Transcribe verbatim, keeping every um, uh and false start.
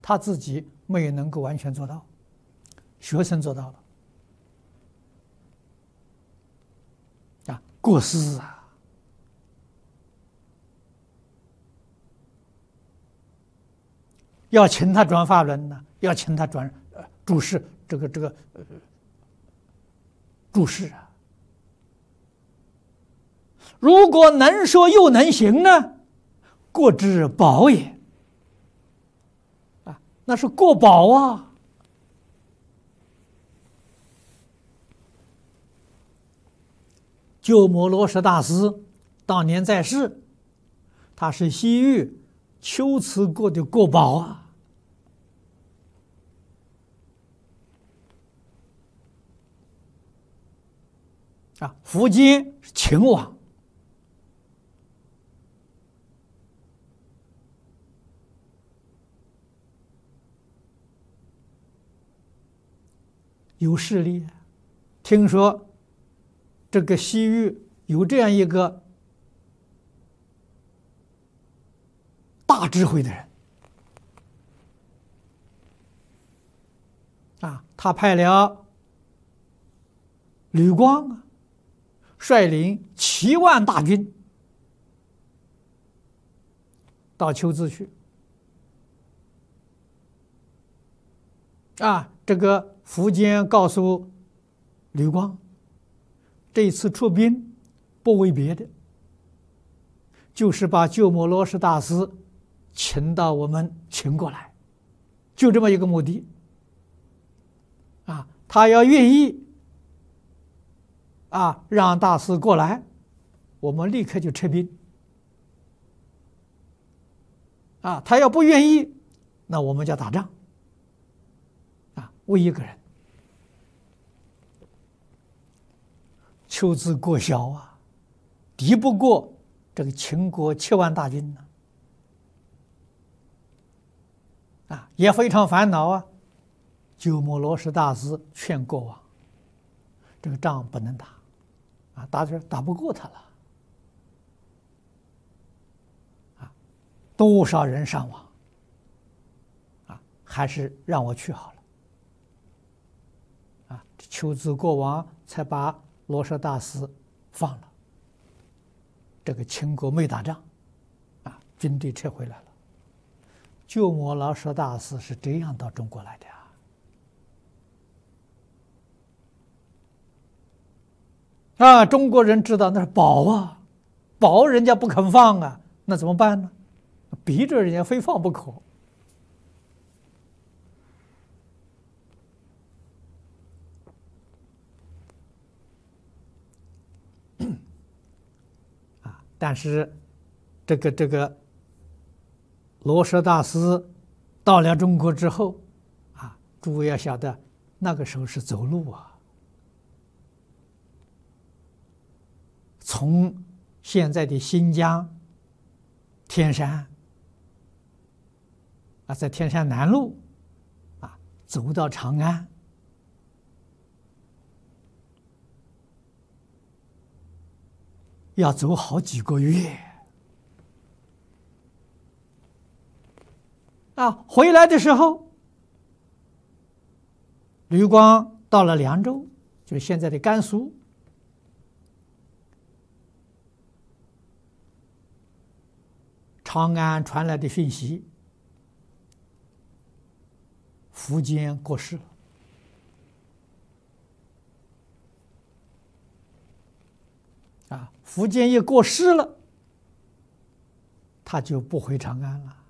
他自己没有能够完全做到，学生做到了。啊，过失啊，要请他转法轮呢，要请他转呃注释这个这个呃注释啊。如果能说又能行呢，过之宝也。啊，那是过宝啊。鸠摩罗什大师当年在世，他是西域龟兹国的国宝啊。啊，苻坚是秦王。有势力，听说这个西域有这样一个大智慧的人啊，他派了吕光啊，率领七万大军到龟兹去啊，这个苻坚告诉吕光，这一次出兵不为别的，就是把鸠摩罗什大师请到我们秦国来，就这么一个目的啊。他要愿意啊让大师过来，我们立刻就撤兵啊。他要不愿意，那我们就打仗啊。为一个人，龟兹国小啊，敌不过这个秦国七万大军呢，啊，也非常烦恼啊。鸠摩罗什大师劝国王，这个仗不能打，啊，打着打不过他了，啊，多少人伤亡，啊，还是让我去好了，啊，龟兹国王才把罗什大师放了。这个秦国没打仗，啊，军队撤回来了。鸠摩罗什大师是这样到中国来的啊。啊，中国人知道那是宝啊，宝人家不肯放啊，那怎么办呢？逼着人家非放不可。啊，但是这个这个罗什大师到了中国之后，啊，诸位要晓得，那个时候是走路啊。从现在的新疆天山啊，在天山南路啊，走到长安，要走好几个月啊。回来的时候，吕光到了凉州，就是现在的甘肃。长安传来的讯息，苻坚过世了。啊，苻坚一过世了，他就不回长安了。